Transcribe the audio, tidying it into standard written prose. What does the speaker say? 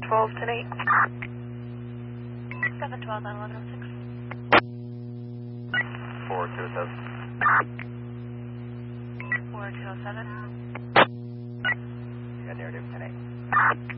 712, 10-8. 712 on 1106. 4207. 4207. You got narrative 10-8.